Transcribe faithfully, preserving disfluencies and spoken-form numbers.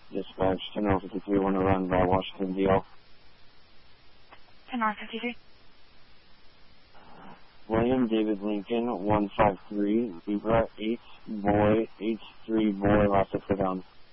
Dispatch, ten oh fifty-three, want to run by Washington, D L. ten oh fifty-three. William David Lincoln, one five three, Zebra, eight, boy, H three, boy, last up for down.